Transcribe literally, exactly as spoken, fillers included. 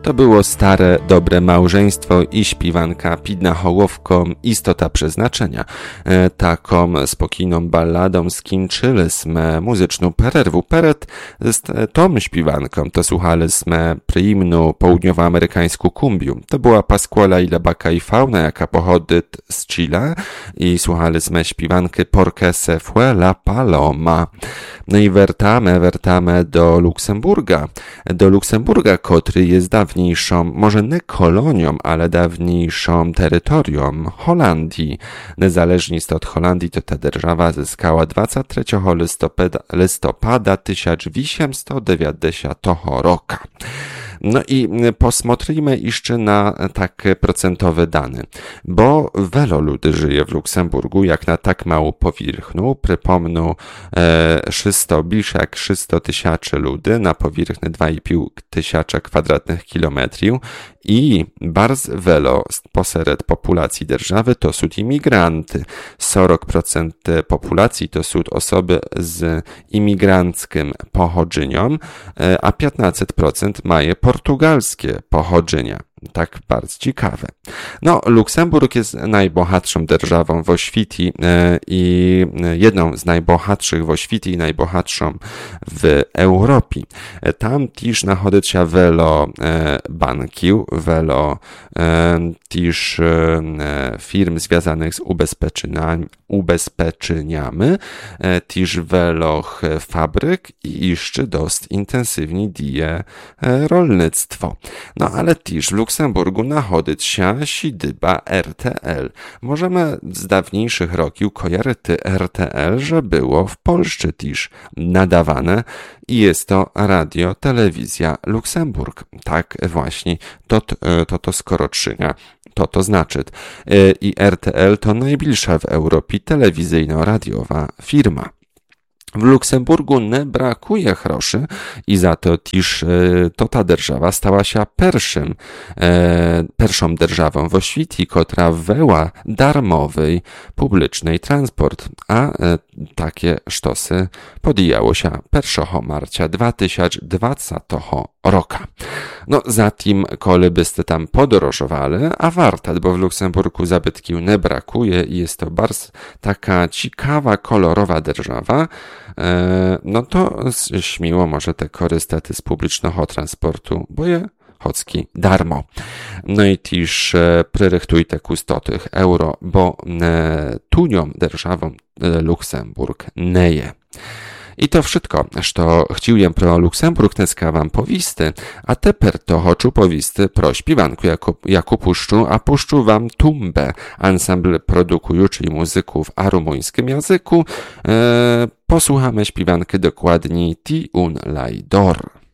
To było stare, dobre małżeństwo i śpiewanka Pidna Hołowką Istota Przeznaczenia. Taką spokojną balladą skończyliśmy muzyczną pererwu. Peret z tą śpiewanką to słuchaliśmy prymnu południowoamerykańsku kumbiu. To była Pasquala i Labaka i Fauna, jaka pochodzi z Chile i słuchaliśmy śpiewanki Porque se fue la paloma. No i wertamy, wertamy do Luksemburga. Do Luksemburga, który jest dawniejszą, może nie kolonią, ale dawniejszą terytorium Holandii. Niezależnie od Holandii, to ta держава zyskała dwudziestego trzeciego listopada, listopada tysiąc osiemset dziewięćdziesiątego roku. No i posmotrzyjmy jeszcze na takie procentowe dane, bo wielu ludzi żyje w Luksemburgu, jak na tak małą powierzchnię, przypomnę, e, trzysta, bliżej jak trzysta tysięcy ludzi na powierzchni dwa i pół tysiąca kwadratnych kilometrów i bardzo wielu pośród populacji держawy to są imigranty. czterdzieści procent populacji to są osoby z imigranckim pochodzeniem, a piętnaście procent mają portugalskie pochodzenie. Tak bardzo ciekawe. No, Luksemburg jest najbogatszą держawą w świecie i jedną z najbogatszych w świecie i najbogatszą w Europie. Tam też znajduje się wiele banków, wiele też firm związanych z ubezpieczeniami, ubezpieczeniami, też wiele fabryk i jeszcze dość intensywnie dzieje rolnictwo. No, ale też w Luksemburgu nachodzi się siedziba R T L. Możemy z dawniejszych roków kojarzyć R T L, że było w Polsce też nadawane i jest to Radio Telewizja Luksemburg. Tak właśnie to to, to skoroczynia. To to znaczy. I R T L to najbliższa w Europie telewizyjno-radiowa firma. W Luksemburgu nie brakuje groszy i za to też e, to ta держава stała się pierwszym, e, pierwszą державą w świecie, która wwała darmowy publiczny transport, a e, takie sztosy podjęło się pierwszego marca dwa tysiące dwudziestego roku. No, zatem, kole byste tam podróżowali, a warto, bo w Luksemburgu zabytków nie brakuje i jest to bardzo taka ciekawa, kolorowa держава, e, no to śmiło możecie korzystać z publicznego transportu, bo je chodzki darmo. No i też e, przerychtujcie kustotych euro, bo e, tunią державą e, Luksemburg nie je. I to wszystko, co chciałem pro Luksemburg, dneska wam powisty, a teper to choczu powisty pro śpiewanku, jako, jako puszczu, a puszczu wam tumbę, ansambl produkujący muzyków a rumuńskim języku. E, posłuchamy śpiewanki dokładniej Ti un Lajdor.